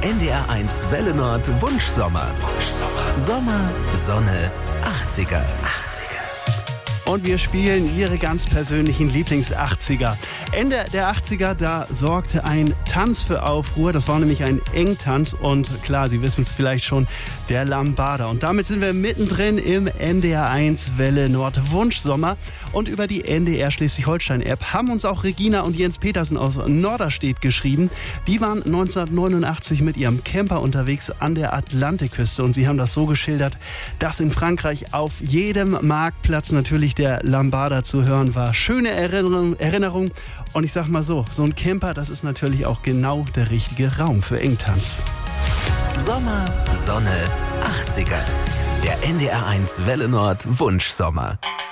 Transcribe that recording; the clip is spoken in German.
NDR1 Welle Nord Wunschsommer. Sommer, Sonne, 80er. Und wir spielen Ihre ganz persönlichen Lieblings-80er. Ende der 80er, da sorgte ein Tanz für Aufruhr. Das war nämlich ein Engtanz und klar, Sie wissen es vielleicht schon, der Lambada. Und damit sind wir mittendrin im NDR1 Welle Nord Wunschsommer. Und über die NDR Schleswig-Holstein-App haben uns auch Regina und Jens Petersen aus Norderstedt geschrieben. Die waren 1989 mit ihrem Camper unterwegs an der Atlantikküste. Und sie haben das so geschildert, dass in Frankreich auf jedem Marktplatz natürlich der Lambada zu hören war. Schöne Erinnerung. Und ich sag mal so ein Camper, das ist natürlich auch genau der richtige Raum für Engtanz. Sommer, Sonne, 80er. Der NDR1 Welle Nord Wunschsommer.